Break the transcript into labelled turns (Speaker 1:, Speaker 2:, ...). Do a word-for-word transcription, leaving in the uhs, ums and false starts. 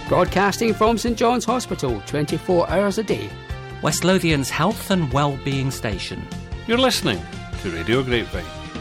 Speaker 1: Broadcasting from St John's Hospital twenty-four hours a day.
Speaker 2: West Lothian's health and well-being station.
Speaker 3: You're listening to Radio Grapevine.